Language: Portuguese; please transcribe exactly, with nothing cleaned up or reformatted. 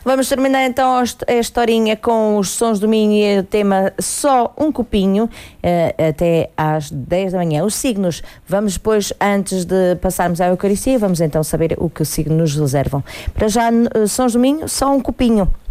Vamos terminar então a historinha com os Sons do Minho e o tema Só um Copinho, uh, até às dez da manhã. Os signos, vamos depois, antes de passarmos à Eucaristia, vamos então saber o que os signos nos reservam. Para já, uh, Sons do Minho, só um copinho.